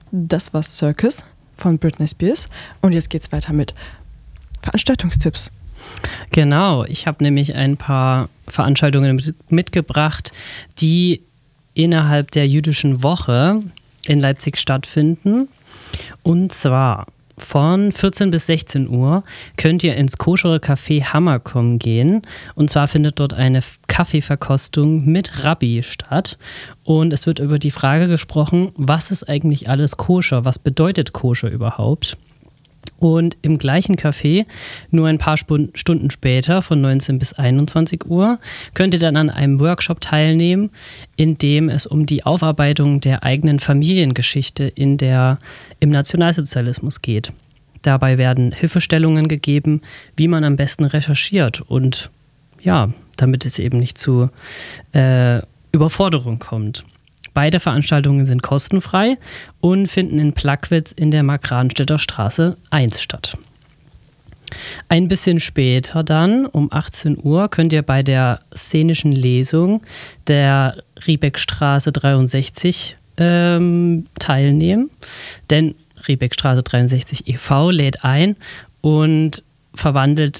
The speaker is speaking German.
Das war Circus von Britney Spears. Und jetzt geht's weiter mit Veranstaltungstipps. Genau, ich habe nämlich ein paar Veranstaltungen mitgebracht, die innerhalb der jüdischen Woche in Leipzig stattfinden. Und zwar von 14 bis 16 Uhr könnt ihr ins koschere Café Hammerkomm gehen. Und zwar findet dort eine Kaffeeverkostung mit Rabbi statt. Und es wird über die Frage gesprochen, was ist eigentlich alles koscher? Was bedeutet koscher überhaupt? Und im gleichen Café, nur ein paar Stunden später, von 19 bis 21 Uhr, könnt ihr dann an einem Workshop teilnehmen, in dem es um die Aufarbeitung der eigenen Familiengeschichte im Nationalsozialismus geht. Dabei werden Hilfestellungen gegeben, wie man am besten recherchiert und ja, damit es eben nicht zu Überforderung kommt. Beide Veranstaltungen sind kostenfrei und finden in Plagwitz in der Markranstädter Straße 1 statt. Ein bisschen später dann, um 18 Uhr, könnt ihr bei der szenischen Lesung der Riebeckstraße 63 teilnehmen. Denn Riebeckstraße 63 e.V. lädt ein und verwandelt